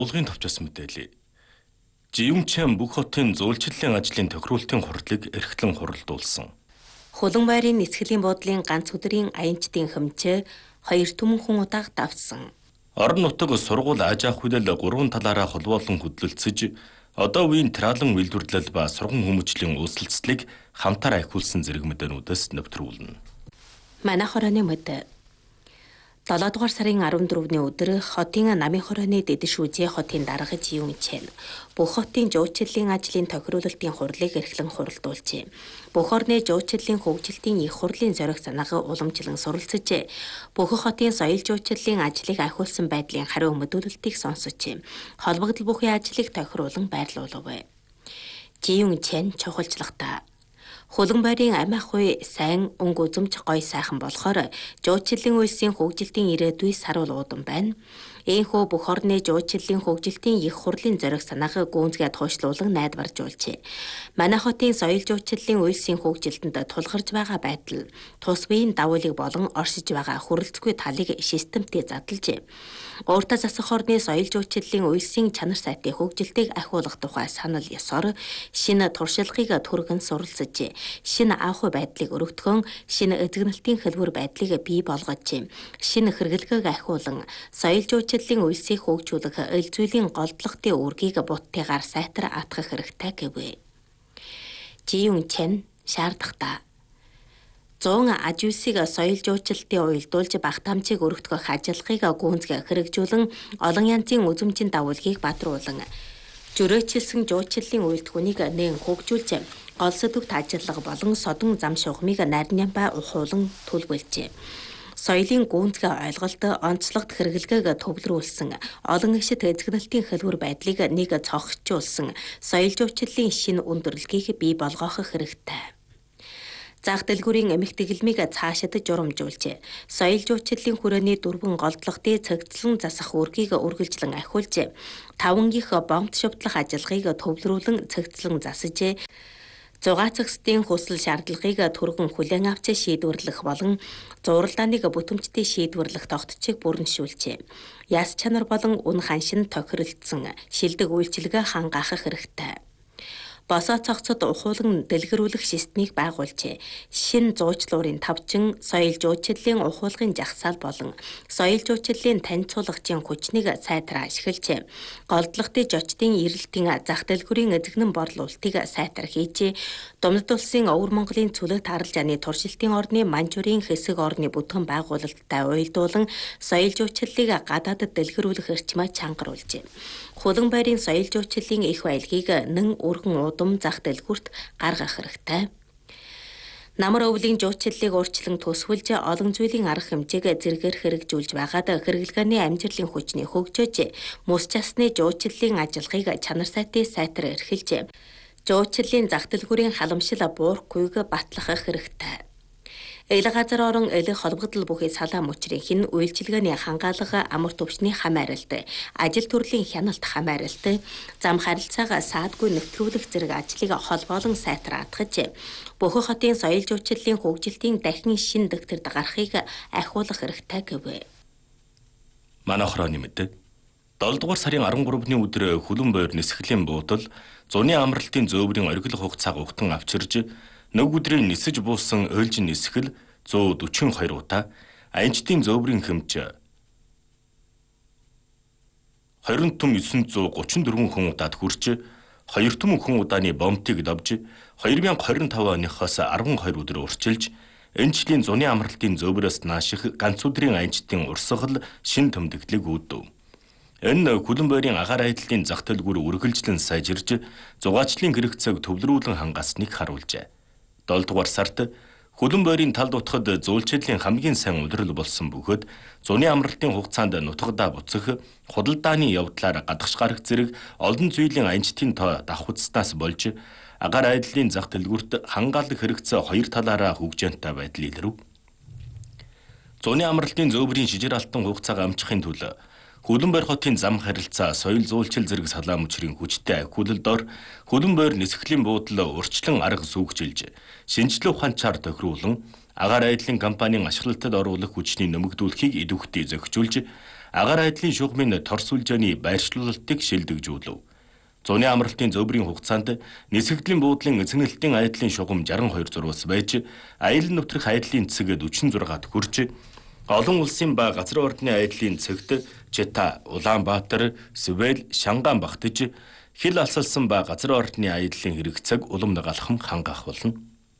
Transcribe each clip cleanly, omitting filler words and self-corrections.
Улгийн товчос мэдээлээ. Жиюнчэн бүх хотын зөөлчлөлийн ажлын тохируулалтын хурлыг эрхлэн хуралдуулсан. Хуланбайрын нисгэлийн буудлын ганц өдрийн аянчдын хэмжээ 2 түмэн хүн удааг давсан. Орон нутаг сургууль аж ахуй худал 3 талаараа холбоолон хөдөлгөлцөж, одоо үеийн тралан үйлдвэрлэл ба сургууль хүмүүжлийн үйлсэлцлийг хамтаар ахиулсан зэрэг мэдээнүүдээс нэвтрүүлнэ. Манайх хорооны мэдээ. 7 дугаар сарын 14-ний өдөр хотын намын хорооны дэдэшүүзээ хотын дарга Жиюнчэн бүх хотын жуулчлалын ажлын тохируулалтын хурлыг эрхлэн хуралдуулжээ. Бүх орны жуулчлалын хөгжилтийн их хурлын зориг санаагаа уламжлан суралцжээ. Бүх хотын соёл жуулчлалын ажлыг ахиулсан байдлын хариу мэдүүлэлтийг сонсожээ. Холбогдол бүхий ажлыг тохируулан байрлуулав. Жиюнчэн чухалчлагтай. Хуланбайрын амь ахуй сайн өнгө үзэмж гой сайхан болохоор жуулчлалын үйлсийн хөгжилтийн ирээдүй саруул уудан байна. Ийхүү бүх орны жуулчлалын хөгжилтийн их хурлын зориг санаагаа гүнзгий туушлуулан найдваржуулжээ. Манай хотын соёл жуулчлалын үйлсийн хөгжилтөнд тулгарч байгаа байдал, тус биеийн давуулыг болон оршиж байгаа хүрэлцгүй талыг системтэй задлжээ. Ууртаа засах орны соёл жуулчлалын үйлсийн чанар сайтын хөгжилтийг ахиулах тухай санал ёсоор шинэ туршлагыг түргэн суралцжээ. Шинэ анхуй байдлыг өргөдгөн, шинэ эзэгнэлтийн хэлбэр байдлыг бий болгожээ. Шинэ хэрэглэгийг ахиулан соёл жуулчлалын үйлсийг хөгжүүлэх эл зүйлийн голдлогтын үүргийг буттайгаар сайтар атгах хэрэгтэй гэвэ. Жиюнчэн шаардлагатай. 100 аж үйлсийг соёл жуулчлалтын уялдуулж багтаамжийг өргөдгөх ажиллагыг гүнзгий хэрэгжүүлэн олон янзын үзэмжийн давуулгийг бадруулан жөрөөчлсөн жуулчлалын үйлдвэнийг нээн хөгжүүлж гол сэдвт ажиллага болон содон зам шугамыг нарнямбай ухуулан төлөвлөжээ. Соёлын гүнзгий ойлголт, онцлогт хэрэглэгийг төвлөрүүлсэн, олон ишит эзэгнэлтийн хэлбэр байдлыг нэг цогцолжуулсан соёл жуулчлалын шинэ өндөрлөгийг бий болгох хэрэгтэй. Зах дэлгүүрийн эмэгтэйгэлмийг цаашид журамжуулжээ. Соёл жуулчлалын хүрээний дөрвөн голдлогтын цэгцлэн засах үүргийг үргэлжлэн ахиулжээ. 5 их бомб шувтлах ажиллагыг төвлөрүүлэн цэгцлэн засажээ. 6 цагсдын хүсэл шаардлагыг түргэн хүлээн авч шийдвэрлэх болон зуралдааныг бүтэмжтэй шийдвэрлэх тогтцыг бүрэншүүлжээ. Яс чанар болон үн ханшин тохиролцсон шилдэг үйлчилгээ хангаах хэрэгтэй. Босоо цогцод ухуулан дэлгэрүүлэх системийг байгуулжээ. Шинэ зуучлуурын тавчин, соёл жуулчлалын ухуулгын жагсаал болон соёл жуулчлалын танилцуулагчийн хүчнийг сайтар ашиглажээ. Голдлогтын жочдын эрэлтийн зах дэлгүүрийн эзэгнэн борлуулалтыг сайтар хийжээ. Думнад улсын Өвөр Монголын цөлөг тарал жааны туршилтын орны Манжурын хэсэг орны бүтгэн байгуулалттай уялдуулан соёл жуулчлалыг гадаадд дэлгэрүүлэх эрчмээ чангаруулжээ. Хуланбайрын соёл жуулчлалын их баялагийг нэн өргөн удам зах дэлгүүрт гаргах хэрэгтэй. Намар өвлийн жуулчлалыг өөрчлөн төсвөлж олон зүйлийн арга хэмжээг зэргээр хэрэгжүүлж байгаад хэрэглгээний амжилтын хүчний хөгжөөж мөс часны жуулчлалын ажиллагыг чанар сайтын сайтар эрхэлж жуулчлалын зах дэлгүүрийн халамжил буурахгүйг батлах хэрэгтэй. Эл газар орон эл холбогдол бүхий салаа мөчрийн хин үйлчилгээний хангаалга амар төвчний хамааралт, ажил төрлийн хяналт хамааралт, зам харилцаага саадгүй нэвтрүүлэх зэрэг ажлыг холбоолон сайтар атгаж бүх хотын соёл жуулчлалын хөгжилтийн дахин шин дэвтэрд гарахыг ахиулах хэрэгтэй гэвэ. Манай хорооны мэдээ. 7 дугаар сарын 13-ны өдөр Хуланбайр нисгэлийн буудал зуны амралтын зөөврийн оргил хугацааг угтан авчирж нэг өдрийн нисэж буусан ойлжин нисгэл 142 удаа, аянчдын зөөврийн хэмж 20 түм 934 хүн удаад хүрч 2 түмэн хүн удааны бомбтыг давж 2025 оныхоос 12 өдөр урчилж энэ жилийн зуны амралтын зөөврөөс нааших ганц өдрийн аянчдын урсгал шин тэмдэглэг үүдв. Энэ Хуланбайрын агаар айдлын зах дэлгүүр үргэлжлэн сайжирж зугаачлалын хэрэгцээг төвлөрүүлэн хангаасныг харуулжээ. 7 дугаар сард Хуланбайрын тал дутхад зөөлчлөлийн хамгийн сайн улирал болсон бөгөөд зуны амралтын хугацаанд нутгадаа буцах, худалдааны явдлаар гадагш гарах зэрэг олон зүйлийн аянчдын тоо давхцснаас болж агаар айдлын зах дэлгүүрт хангаалах хэрэгцээ хоёр талаараа хөгжөөнтэй байдал илэрв. Зуны амралтын зөөврийн шижир алтан хугацааг амжихын тулд Хуланбайр хотын зам харилцаа соёл зуулчил зэрэг салаа мөчрийн хүчтэй ахиулалдоор Хуланбайр нисгэлийн буудлаа урьдчилан арга сүүгжилж, шинжлэх ухаанчаар тохируулан агаар айдлын компанийн ашиглалтад оруулах хүчний нэмэгдүүлэхийг идэвхтэй зохижуулж, агаар айдлын шугамын торс үлжээний байршлуулалтыг шилдэгжүүлв. Зуны амралтын зөбрийн хугацаанд нисэгдлийн буудлын эзэгнэлтийн айдлын шугам 62 зурвас байж, аял нэвтрэх айдлын цэг 46-д хүрч, олон улсын ба газар ордны айдлын цэгт Чита, Улаанбаатар, Сүбэл, Шанган багтаж, хил алсалсан ба газар ордны айдлын хэрэгцээг улам дагалахам хангах болно.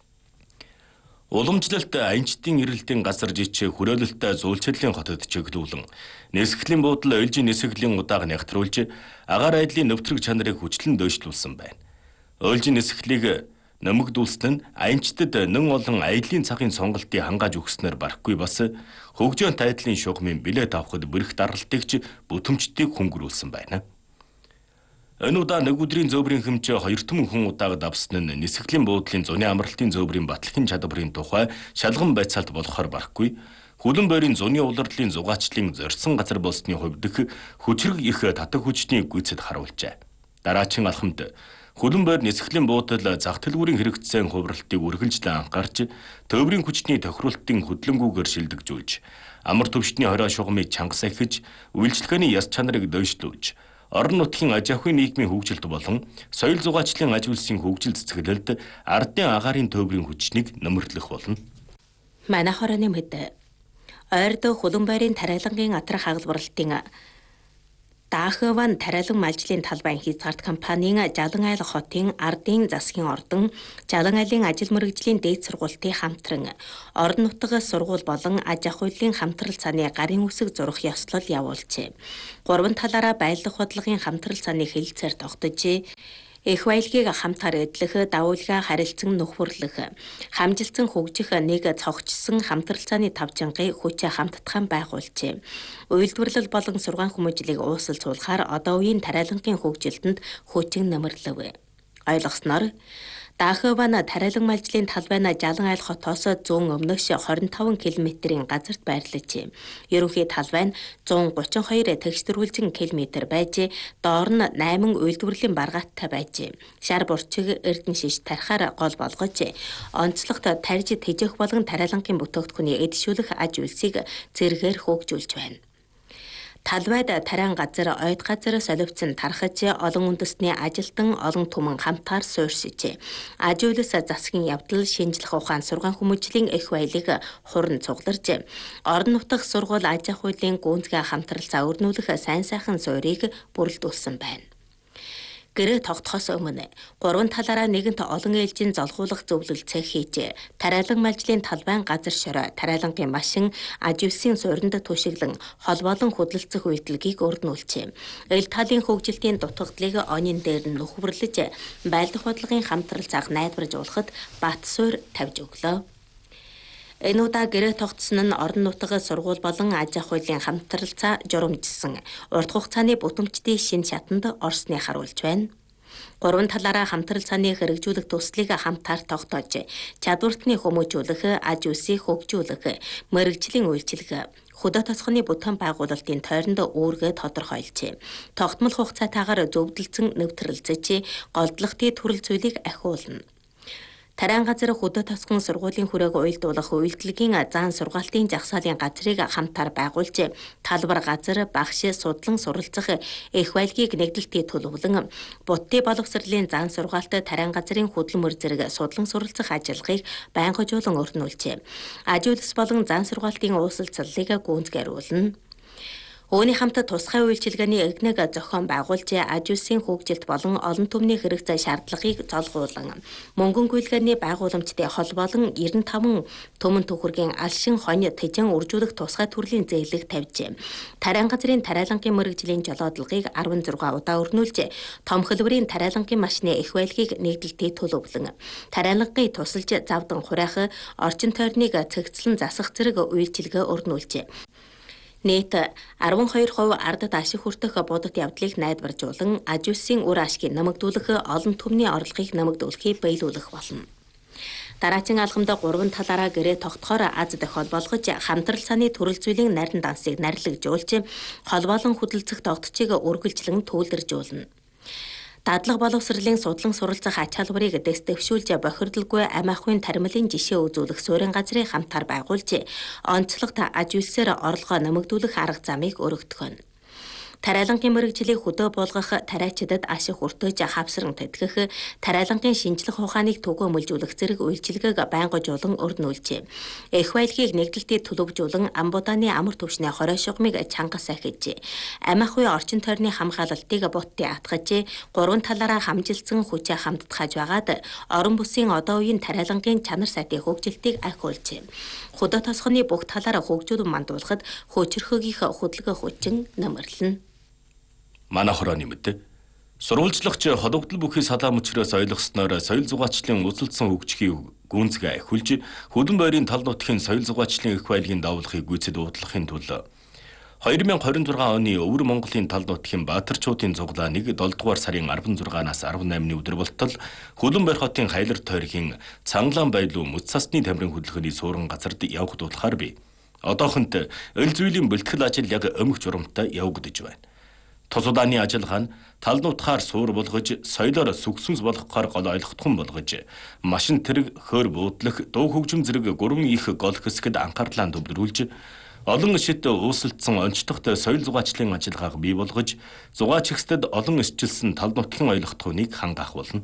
Уламжлалт аянчдын ирэлтийн газар жичээ хүрээлэлтэй зүүлчлийн хотод чиглүүлэн нисглийн буудлын ойлжийн нисглийн удааг нягтруулж агаар айдлын нэвтрэг чанарыг хүчлэн дөйшлүүлсэн байна. Ойлжийн нисглийг нэмэгдүүлсэн нь аянчдад нэн олон аяллийн цагын сонголтыг хангааж өгснээр барахгүй бас хөгжөөнт айдлын шугамын билет авахд бэрх даралтыг ч бүтэмжтийг хөнгөрүүлсэн байна. Энэ удаа нэг өдрийн зөбрийн хэмжээ 2 түмэн хүн удаагд авсан нь нисглийн буудлын зуны амралтын зөбрийн батлагын чадварын тухай шалган байцаалт болохоор барахгүй. Хөлөн бойрын зуны улирлын зугаачлалын зорьсон газар болсны хувьд хүчрэг их татах хүчний гүйцэд харуулжээ. Дараачин алхамд хөлөн бойр нисглийн буудал зах төлбөрийн хэрэгцээний хувиралтыг үргэлжлэн анхаарч, төврийн хүчний тохируулалтын хөдөлгөөнгүйгээр шилдэгжүүлж, амар төвшний хорой шугамыг чангас ахиж, үйлчлэгээний яс чанарыг дөйшлүүлж, орон нутгийн аж ахуйн нийгмийн хөгжилд болон соёл зугаачлалын аж үйлсийн хөгжил цэцгэлэлд ардын агаарын төврийн хүчнийг нэмэрлэх болно. Манай хорооны мэд ойрд хөлөн бойрын тариалангийн атрах хагалбарлалтын Дахаван тариалан малжлын талбайн хязгаарт компанийн Жалан айл хотын ардын засгийн ордон, Жалан айлын ажил мэргэжлийн дээд сургуулийн хамтран орон нутгийн сургууль болон аж ахуйлын хамтрал цааны гарын үсэг зурах ёслол явуулжээ. Гурван талаараа баялаг бодлогын хамтрал цааны хэлэлцээр тогтжээ. Эх баялагийг хамтаар эдлэх, давуулгаа харилцан нөхөрлөх, хамжилсан хөгжих нэг цогцсон хамтрал цааны тавчингийн хүчээ хамтдахын байгуулжээ. Үйлдвэрлэл болон сургаан хүмүүжлийг уусал цуулахаар одоо үеийн тариалангийн хөгжилтөнд хүчин нэмэрлэв. Ойлгосноор Дахаван тариалан малжлын талбайна Жалан айл хотоос зүүн өмнөш 25 км-ийн газарт байрлаж, ерөнхий талбай нь 132 тэгштрүүлжин км байж, доор нь 8 үйлдвэрлэлийн баргааттай байж, шар бурчиг эрдэн шиш тарихаар гол болгож, онцлогт тарж тэжээх болон тариалангийн бүтээгдэхүүний эдшүүлэх аж үйлсийг зэрэгээр хөгжүүлж байна. Талбайд тариан газар, ойд газар соливцэн тархаж, олон үндэсний ажилтан, олон түмэн хамтаар суурьшиж, аж үйлс засгийн явдал, шинжлэх ухаан сургаан хүмүүжлийн эх баялаг хуран цугларж, орон нутгийн сургууль аж ахуйлын гүнзгий хамтралцаа өрнүүлэх сайн сайхан суурийг бүрэлдүүлсэн байна. Гэрээ тогтохоос өмнө гурван талаараа нэгэнт олон ээлжийн золгуулах зөвлөл цэг хийж, тариалан малжлын талбайн газар шорой, тариалангийн машин, аж үйлсийн суурьнд түшиглэн холбоолон хөдөлгөх үйлдэлгийг өрнүүлжээ. Эл талын хөгжилтийн дутагдлыг онын дээр нь нөхөрлөж, баялаг бодлогын хамтрал цаг найдварж уулахад бат суурь тавьж өглөө. Энэ удаа гэрээ тогтсон нь орон нутгийн сургууль болон аж ахуйлын хамтралцаа журамжсан урт хугацааны бүтэмжтийн шинэ шатанд орсны харуулж байна. Гурван талаараа хамтрал цааны хэрэгжүүлэх төслийг хамтаар тогтоож, чадвартны хүмүүжүүлэх, аж үйлсийг хөгжүүлэх, мэргэжлийн үйлчилгээ, хөдөө тосгоны бүтээн байгуулалтын тойронд үүргээ тодорхойлжээ. Тогтмол хугацаатаагаар зөвдөлдсөн нэвтрэлцэж, голдлогтын төрөл зүйлийг ахиулна. Тариан газар хөдөө тосгон сургуулийн хүрээг уйлдуулах үйлдэлгийн заан сургаалтын жагсаалын газрыг хамтаар байгуулж, талбар газар, багш, судлан суралцах эх баялагийг нэгдэлтийн төлөвлөн, буддын боловсролын заан сургаалт, тариан газрын хөдөлмөр зэрэг судлан суралцах ажиллагааг байнгажуулан өрнүүлжээ. Аж үйлс болон заан сургаалтын уусалцлалыг гүйцэтгүүлнэ. Өөний хамт тусгай үйлчилгээний эгнэг зохион байгуулж, аж үйлсийн хөгжилт болон олон түмний хэрэгцээ шаардлагыг золгуулан, мөнгөн гүйлгээний байгууламжтай холбоолон 95 төмөн төхөргийн алшин хонь тэжэн үржүүлэх тусгай төрлийн зээлийг тавьжээ. Тариан газрын тариалангийн мэргэжлийн жолоодлогыг 16 удаа өрнүүлж, том хөлбөрийн тариалангийн машины эх баялагийг нэгдэлтийн төлөвлөн, тариалангийн тусалж завдан хураах, орчин тойрныг цэгцлэн засах зэрэг үйлчилгээ өрнүүлжээ. Нийт 12% ардад ашиг хүртэх будут явдлыг найдваржуулан, аж үйлсийн үр ашгийг нэмэгдүүлэх, олон түмний орлогыг нэмэгдүүлэхийг биелүүлэх болно. Дараачин алхамд гурван талаараа гэрээ тогтохоор аз дохиол болгож, хамтрал цааны төрөл зүйлийн нарийн дансыг нарлагжуулж, холбоолон хөдөлцөх тогтцыг үргэлжлэн түүлдэржүүлнэ. Дадлага боловсролын судлан суралцах ач холбоорыг дэвшүүлж бохирдолгүй амь ахуйн таримлын жишээ үзүүлэх суурин газрын хамтаар байгуулж, онцлогт аж үйлсээр орлогоо нэмэгдүүлэх арга замыг өргөдгөнө. Тариалангийн мэргэжлийг хөдөө болгох, тариачдад ашиг өртөж хавсран тэтгэх, тариалангийн шинжлэх ухааныг түгээмэлжүүлэх зэрэг үйлчилгээг байнгажуулан өрнүүлжээ. Эх баялагийг нэгдэлтийг төлөвжүүлэн амбудааны амар түвшний хорой шугамыг чангас ахиж, амь ахуй орчин тойрны хамгаалалтыг буттын атгаж, гурван талаараа хамжилсан хүчээ хамтдахаж байгаад орон бүсийн одоо үеийн тариалангийн чанар сайтын хөгжилтийг ахиулжээ. Хөдөө тосгоны бүх талаараа хөгжүүл мандуулахад хөчрөхөгийн хөдөлгөөн хүчин нэмэрлэнэ. Манай хорооны мэдээ. Сурвалжлагч холбогдол бүхий салаа мөчрөөс ойлгосноор соёл зугаачлалын үзэлдсэн хөгжихийн гүнзгий ахиулж, хөлбөмбөөрийн тал нутгийн соёл зугаачлалын эх баялагын давуулгыг гүйцэд уудлахын тулд 2026 оны Өвөр Монголын тал нутгийн Баатарчуудын цуглааныг 7 дугаар сарын 16-наас 18-ны өдөр болтол Хөлбөмбөр хотын Хайлар тойргийн Цангалаан байлуу мөц цасны тамирын хөдөлгөөний суурин газарт явагдуулахаар бий. Одоохонд эл зүйлийн бэлтгэл ажил яг өмг журамтай явагдаж байна. Тус удааны ажиллагаа нь тал нутгаар суур болгож, соёлоор сүгсүнс болгохоор гол ойлгохтхон болгож, машин тэрэг, хөр буудлах, дуу хөгжим зэрэг гурван их гол хэсгэд анхаарлаа төвлөрүүлж, олон ишид үүсэлтсэн онцлогт соёл зугаачлалын ажиллагааг бий болгож, зугаачигчдад олон исчилсэн тал нутгийн ойлгохтхууныг хангаах болно.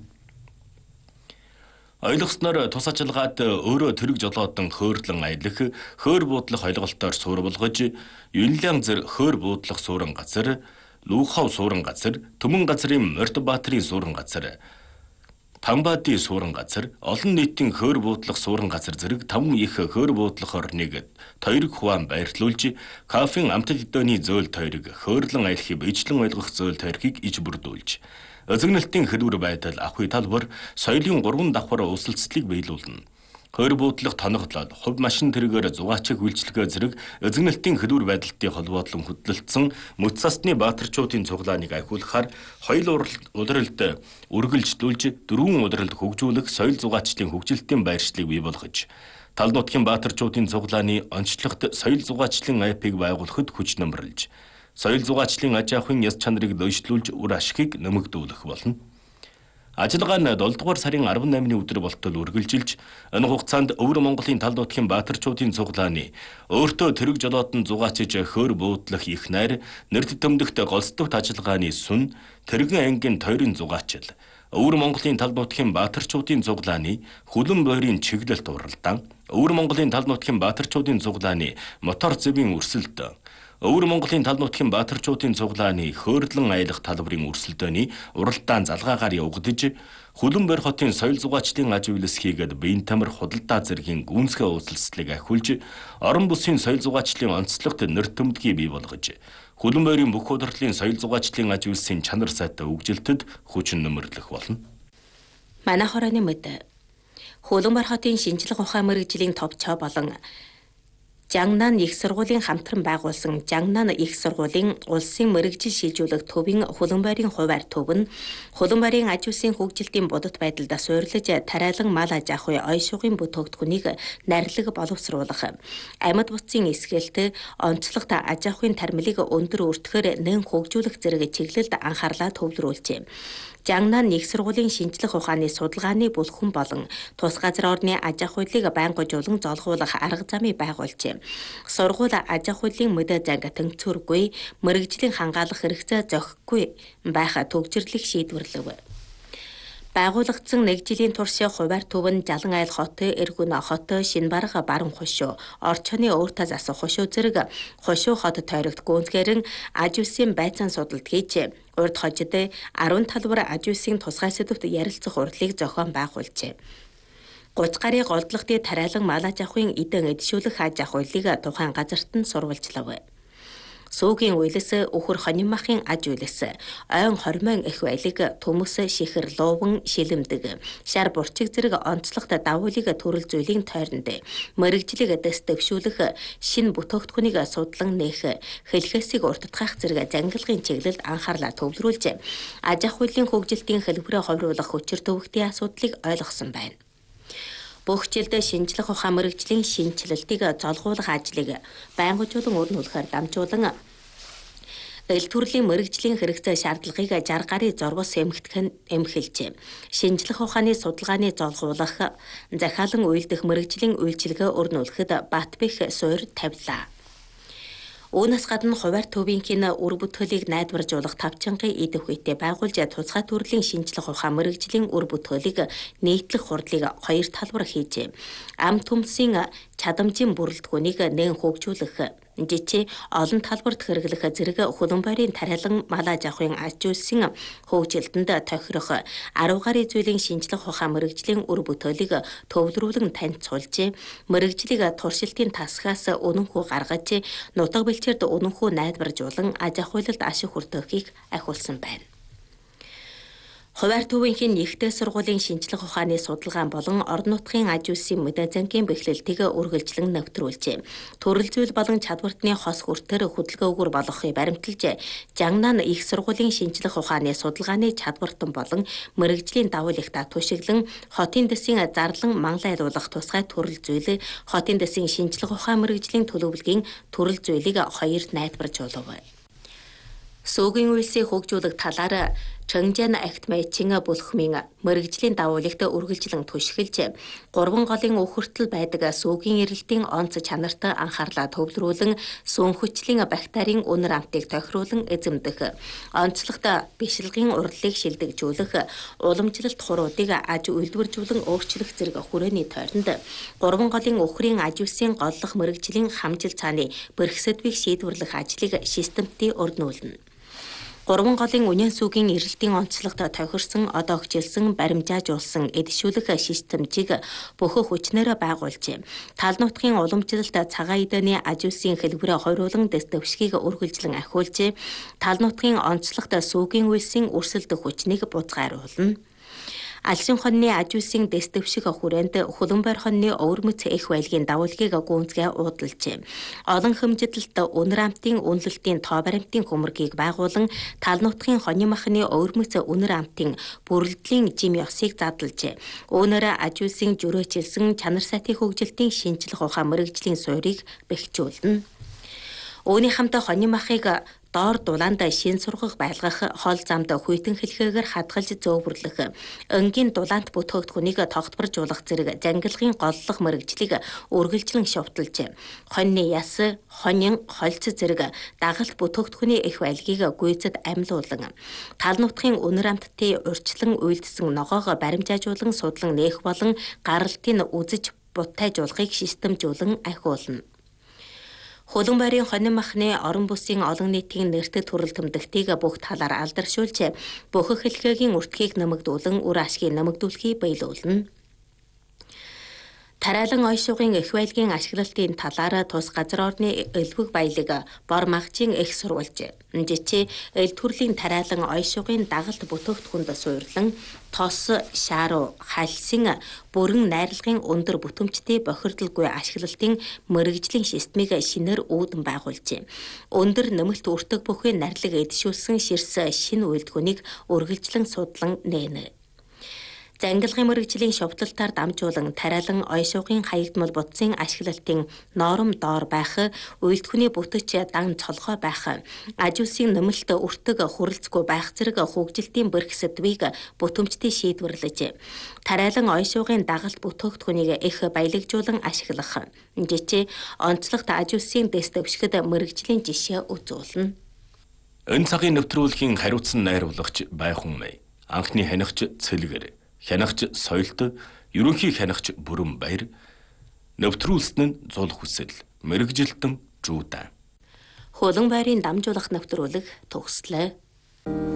Ойлгосноор тус ажиллагаад өөрөө тэрэг жолоодон хөөрлөн аялах, хөр буудлах ойлголтоор суур болгож, Юнлиан зэр хөр буудлах суурин газар, Лүүхав суурин газар, Төмөн газрын Мордбаатарын суурин газар, Тамбаадын суурин газар, олон нийтийн хөр буудлах суурин газар зэрэг 5 их хөр буудлах орныг тойрог хуваан байрлуулж, кафен амтал өдөөний зөөл тойрог, хөөрлөн аялахыг биечлэн ойлгох зөөл тойргийг иж бүрдүүлж, özгнэлтийн хэлбэр байдал, ахуй талбар, соёлын 3 давхар өсөлтслийг биелүүлнэ. Хөр буудлах тоноглол, хувь машин тэргээр зугаачиг үйлчлэгээ зэрэг özгнэлтийн хэлбэр байдалтын холбоотлон хөдөлгдсөн мөц цасны Баатарчуудын цуглааныг ахиулахаар хоёул улиралд үргэлжлүүлж, 4 улиралд хөгжүүлэх соёл зугаачдын хөгжилтийн байршлыг бий болгож, тал нутгийн Баатарчуудын цуглааны онцлогт соёл зугаачдын IP-г байгуулахад хүч нэмэрлэж, соёл зугаачдын аж ахуйн яс чанарыг дэвшлүүлж, үр ашигыг нэмэгдүүлэх болно. Ажиллагаа нь 7 дугаар сарын 18-ны өдөр болтол үргэлжилж, энэ хугацаанд Өвөр Монголын тал нутгийн Баатарчуудын цуглааны өөртөө тэрэг жолоодон зугаачиж хөр буудлах их найр, нэрд төмдөгт голсдогт ажиллагааны сүн, тэрэгэн ангийн тойрын зугаачил, Өвөр Монголын тал нутгийн Баатарчуудын цуглааны Хөлбөмбөрийн чиглэлт уралдаан, Өвөр Монголын тал нутгийн Баатарчуудын цуглааны мотор зэвийн өрсөлдөө, Өвөр Монголын тал нутгийн Баатарчуудын цуглааны хөөрлөн аялах талбарын өрсөлдөөний уралдаан залгаагаар явагдаж, Хөлбөмбөр хотын соёл зугаачдын аж үйлс хийгээд биеийн тамир худалдаа зэргийн гүнзгий уулзалтыг ахиулж, орон бүсийн соёл зугаачдын онцлогт нэр төмдгийг бий болгож, Хөлбөмбөрийн бүх удирдлын соёл зугаачдын аж үйлсийн чанар сайтай үгжилтэд хүчин нэмэрлэх болно. Манай хорооны мэдээ. Хөлбөмбөр хотын шинжлэх ухаан мэргэжлийн товчоо болон Жангнан их сургуулийн хамтран байгуулсан Жангнан их сургуулийн улсын мэргэжил шилжүүлэх төвийн Хөлбөмбөрийн хуваар төв нь Хөлбөмбөрийн аж үйлсийн хөгжилтийн бодит байдалд суурилж, тариалан мал аж ахуй ой шугын бүтээгдэхүүнийг нарилаг боловсруулах, амьд бутцын эсгэлт, онцлогт аж ахуйн тармилыг өндөр өртгөхөөр нэн хөгжүүлэх зэрэг чиглэлд анхаарлаа төвлөрүүлжээ. Жангнан их сургуулийн шинжлэх ухааны судалгааны бүлгэн болон тус газар орны аж ахуйлыг байнгажуулан золгуулах арга замыг байгуулжээ. Сургууль аж ахуйлын мэдээ занг тэнцвэргүй, мэргэжлийн хангаалах хэрэгцээ зохихгүй байх төгжрлийг шийдвэрлэв. Байгуулагдсан 1 жилийн турш хуваар төв нь Жалан айл хот, Эргүн хот, Шинбарга баруун хошуу, Орчооны өөртөө засах хошуу зэрэг хошуу хот тойрогт гүнзгээрэн аж үйлсийн байцаан судалт хийж, урд хожид 10 талбар аж үйлсийн тусгай сэдвт ярилцах урдлыг зохион байгуулжээ. 30 гаруй голдлогтын тариалан мал аж ахуйн эдэн эдшүүлэх аж ахуйлыг тухайн газарт нь сурвалжлав. Сүүгийн үйлс, өхөр хоньмахын аж үйлс, ойн хормойн эх баялаг, төмөс, шихэр, лууван, шилэмдэг, шар бурчиг зэрэг онцлогт давуулыг төрөл зүйлийн тойронд мэргэжлийг дэвшүүлэх, шин бүтээгдэхүүнийг судлан нээх, хэлхээсийг уртдгах зэрэг зангилгын чиглэлд анхаарлаа төвлөрүүлж, аж ахуйлын хөгжилтийн хэлбэрээ ховруулах хүчир төвөгтийн асуудлыг ойлгосон байна. Бүх жилд шинжлэх ухаан мэргэжлийн шинжилэлтийг золгуулах ажлыг байнгажуулан өрнүүлэхээр дамжуулан Эл төрлийн мэрэгжлийн хэрэгцээ шаардлагыг 60 гаруй зурвас эмхэлжээ. Шинжлэх ухааны судалгааны золгуулах, захиалан уйлдах мэрэгжлийн үйлчилгээ өрнүүлэхэд Батбэх суурь тавилаа. Үүнээс гадна хуваар төвийнхин үр бүтээлийг найдваржуулах тавчингийн идэх үедээ байгуулж тусгай төрлийн шинжлэх ухаан мэрэгжлийн үр бүтээлийг нийтлэх хурдлыг 2 талбар хийжээ. Ам төмсийн чадамжийн бүрэлдэхүүнийг нээн хөгжүүлэх, жижиг олон талбарт хэрэглэх зэрэг хөлөн байрын тариалан малаж авахын аж үйлсийн хөгжилтөнд тохирох 10 гаруй зүйлийн шинжлэх ухаан мэрэгжлийн үр бүтээлийг төвлөрүүлэн танилцуулж, мэрэгжлийг туршилтын тасгаас үнэнхүү гаргаж, нутаг бэлчээрд үнэнхүү найдваржуулан аж ахуйлалд ашиг хүртөхийг ахиулсан байна. Хуваар төвийнхин нэгдээ сургуулийн шинжлэх ухааны судалгаан болон орон нутгийн аж үйлсийн мэдээ зангийн бэхлэлтийг үргэлжлэн нэвтрүүлжээ. Төрөл зүйл болон чадвартны хос хүртээр хөдөлгөөгөр болгохыг баримталж, Жангнан их сургуулийн шинжлэх ухааны судалгааны чадвартан болон мэрэгжлийн давуу ихта түшиглэн хотын дэсийн зарлан манлайлуулах тусгай төрөл зүйл, хотын дэсийн шинжлэх ухаан мэрэгжлийн төлөвлөгийн төрөл зүйлийг 2 найдваржуулав. Сүүгийн үйлсийг хөгжүүлэх талаар Чангжан акт мэйчин бүлхмийн мэрэгжлийн давуулигт үргэлжлэн түшгэлж, 3 голын өхөртөл байдаг сүүгийн эрэлтийн онц чанарт анхаарлаа төвлөрүүлэн, сүүн хүчлийн бактерийн үнэр амтыг тохируулан эзэмдэх, онцлогт бишилгын урлалыг шилдэгжүүлэх, уламжлалт хуруудыг аж үйлдвэржүүлэн өөрчлөх зэрэг хүрээний тойронд 3 голын өхрийн аж үйлсийн голлох мэрэгжлийн хамжил цааны бэрхсэдвийг шийдвэрлэх ажлыг системтий өрнүүлнэ. 3 голын үнэн сүүгийн эрэлтийн онцлогт тохирсон, одоо хөгжилсөн, баримжаажуулсан эдшүүлэх системжийг бөхөх хүчнээр байгуулжээ. Тал нутгийн уламжлалт цагаан эдэний аж үйлсийн хэлбэрээ хориулан дэс дэвшгийг үргэлжлэн ахиулж, тал нутгийн онцлогт сүүгийн үйлсийн өрсөлдөх хүчнийг бузгааруулна. Алшин хоньны аж үйлсийн дэс дэвших хүрээнд хөлөн байр хоньны өвөрмөц их байлгийн давуулгийг гүнзгий уудалжээ. Олон хэмжээдэлд үнэр амтын үнэлэлтийн тоо баримтын хөмөргийг байгуулан тал нутгийн хоньны махны өвөрмөц үнэр амтын бүрэлдэхүүн жим ёсыг задлжээ. Үүнээр аж үйлсийн жүрөөчилсөн чанар сайтын хөгжилтийн шинжлэх ухаан мэрэгжлийн суурийг бэхжүүлнэ. Үүний хамт хоньны махыг доор дулаанд шин сургах байлгах, хол замд хүйтэн хэлхээгээр хадгалж зөөвөрлөх, өнгийн дулаант бүтээгдэхүүнийг тогтворжуулах зэрэг зангилгын голлох мэрэгжлийг үргэлжлэн шувталж, хоньны яс, хонин, хольц зэрэг дагалт бүтээгдэхүүний их байлгийг гүйцэд амьлуулан, тал нутгийн үнэр амттын урьдчилан үйлдсэн ногоог баримжаажуулан судлан нээх болон гаралтыг үзэж бутайжуулахыг системжүүлэн ахиулна. Хөлөн байрын хонин махны орон бүсийн олон нийтийн нэртэд төрөл төмдөгтийг бүх талаар алдаршуулж, бөхөх хэлхээгийн үртгийг нэмэгдүүлэн үр ашгийг нэмэгдүүлэхийг биелүүлнэ. Тариалан ой шугын их байлгийн ашиглалтын талаар тус газар орны элбэг баялаг бор магчийн их сурвалж, жичи эл төрлийн тариалан ой шугын дагалт бүтээгдэхүүнд суйрлан тос, шааруу, хальсын бүрэн найрлагын өндөр бүтэмжтэй бохирдолгүй ашиглалтын мэрэгжлийн системийг шинээр үүдэн байгуулжээ. Өндөр нэмэлт үртэг бүхий нарилга эдшүүлсэн ширс шинэ үйлдвэрийг үргэлжлэн судлан нээнэ. Зангилгын мэрэгжлийн шувталтаар дамжуулан тариалан ой шугын хаягдмал бутсын ашиглалтын ноором доор байх, үйлдвэрний бүтэц дан цолгой байх, аж үйлсийн нэмэлт үртэг хүрэлцгүй байх зэрэг хөгжилтийн бэрхсэдвийг бүтэмжтэй шийдвэрлэж, тариалан ой шугын дагалт бүтээгдэхүүнийг их баялагжуулан ашиглах, жичи онцлогт аж үйлсийн дэс дэвшгэд мэрэгжлийн жишээ үзүүлнэ. Энэ цагийн нэвтрүүлгийн хариуцсан найруулагч Байхун Мэй, анхны хянагч Цэлгэр, хянагч Соёлт, ерөнхий хянагч Бүрэн Баяр, нэвтрүүлсэн нь Зул Хүсэл, мэрэгжилтэн Жуудан. Хөлөн байрын дамжуулах нэвтрүүлэг төгслөө.